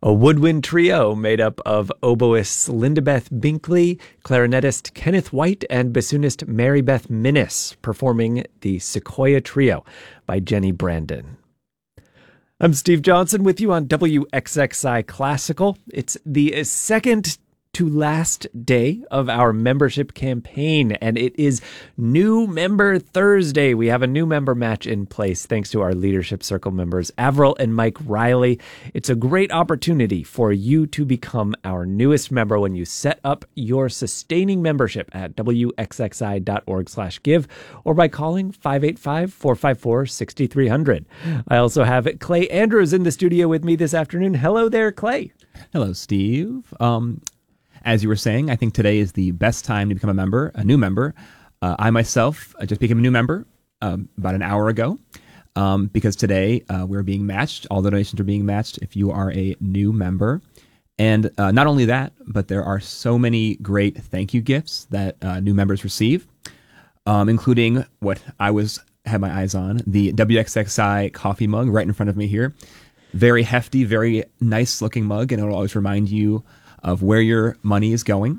A woodwind trio made up of oboist Lindabeth Binkley, clarinetist Kenneth White, and bassoonist Mary Beth Minnis, performing the Sequoia Trio by Jenny Brandon. I'm Steve Johnson with you on WXXI Classical. It's the second to last day of our membership campaign, and it is New Member Thursday. We have a new member match in place thanks to our Leadership Circle members, Avril and Mike Riley. It's a great opportunity for you to become our newest member when you set up your sustaining membership at wxxi.org/give or by calling 585-454-6300. I also have Clay Andrews in the studio with me this afternoon. Hello there, Clay. Hello, Steve. As you were saying, I think today is the best time to become a member, a new member. I myself just became a new member about an hour ago because today we're being matched. All donations are being matched if you are a new member. And not only that, but there are so many great thank you gifts that new members receive, including what I had my eyes on, the WXXI coffee mug right in front of me here. Very hefty, very nice looking mug, and it'll always remind you of where your money is going.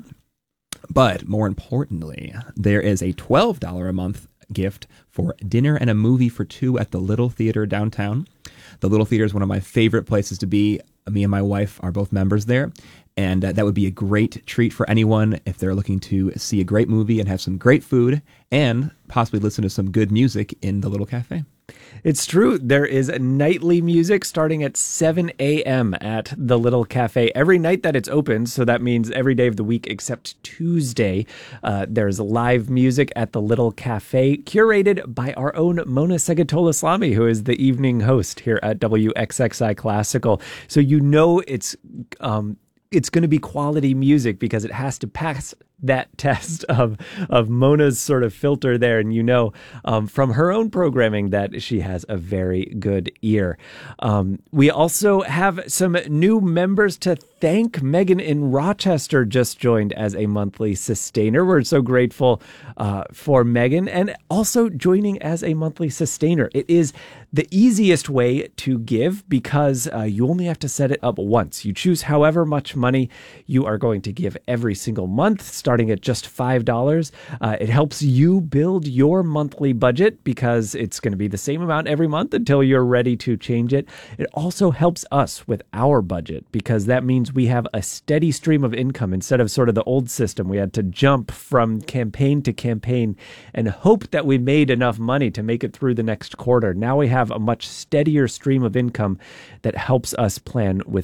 But more importantly, there is a $12 a month gift for dinner and a movie for two at the Little Theater downtown. The Little Theater is one of my favorite places to be. Me and my wife are both members there, and that would be a great treat for anyone if they're looking to see a great movie and have some great food and possibly listen to some good music in the Little Cafe. It's true. There is nightly music starting at 7 a.m. at the Little Cafe every night that it's open. So that means every day of the week except Tuesday. There's live music at the Little Cafe, curated by our own Mona Segatola-Slami, who is the evening host here at WXXI Classical. So you know it's going to be quality music because it has to pass that test of Mona's sort of filter there. And you know from her own programming that she has a very good ear. We also have some new members to thank. Megan in Rochester just joined as a monthly sustainer. We're so grateful for Megan, and also joining as a monthly sustainer. It is the easiest way to give because you only have to set it up once. You choose however much money you are going to give every single month, starting at just $5. It helps you build your monthly budget because it's going to be the same amount every month until you're ready to change it. It also helps us with our budget because that means we have a steady stream of income instead of sort of the old system. We had to jump from campaign to campaign and hope that we made enough money to make it through the next quarter. Now we have a much steadier stream of income that helps us plan with